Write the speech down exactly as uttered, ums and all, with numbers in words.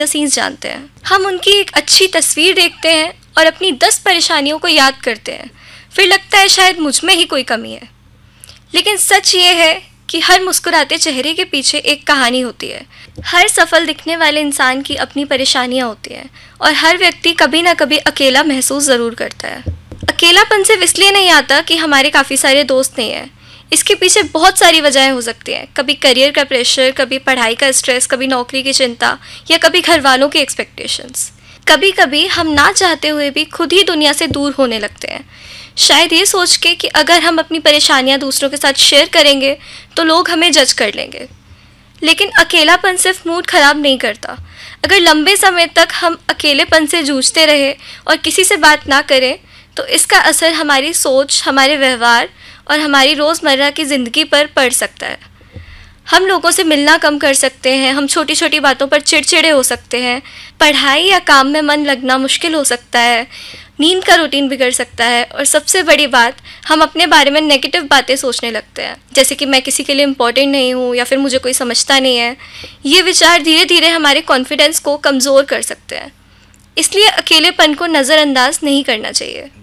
Scenes जानते हैं। हम उनकी एक अच्छी तस्वीर देखते हैं और अपनी दस परेशानियों को याद करते हैं, फिर लगता है शायद मुझ में ही कोई कमी है। लेकिन सच ये है कि हर मुस्कुराते चेहरे के पीछे एक कहानी होती है। हर सफल दिखने वाले इंसान की अपनी परेशानियां होती हैं और हर व्यक्ति कभी ना कभी अकेला महसूस ज़रूर करता है। अकेलापन सिर्फ इसलिए नहीं आता कि हमारे काफ़ी सारे दोस्त नहीं हैं। इसके पीछे बहुत सारी वजहें हो सकती हैं। कभी करियर का प्रेशर, कभी पढ़ाई का स्ट्रेस, कभी नौकरी की चिंता या कभी घर वालों की एक्सपेक्टेशंस। कभी कभी हम ना चाहते हुए भी खुद ही दुनिया से दूर होने लगते हैं, शायद ये सोच के कि अगर हम अपनी परेशानियां दूसरों के साथ शेयर करेंगे तो लोग हमें जज कर लेंगे। लेकिन अकेलापन सिर्फ मूड ख़राब नहीं करता। अगर लंबे समय तक हम अकेलेपन से जूझते रहे और किसी से बात ना करें तो इसका असर हमारी सोच, हमारे व्यवहार और हमारी रोज़मर्रा की ज़िंदगी पर पड़ सकता है। हम लोगों से मिलना कम कर सकते हैं, हम छोटी छोटी बातों पर चिड़चिड़े हो सकते हैं, पढ़ाई या काम में मन लगना मुश्किल हो सकता है, नींद का रूटीन बिगड़ सकता है और सबसे बड़ी बात, हम अपने बारे में नेगेटिव बातें सोचने लगते हैं, जैसे कि मैं किसी के लिए इम्पोर्टेंट नहीं हूँ या फिर मुझे कोई समझता नहीं है। ये विचार धीरे धीरे हमारे कॉन्फिडेंस को कमज़ोर कर सकते हैं। इसलिए अकेलेपन को नज़रअंदाज नहीं करना चाहिए।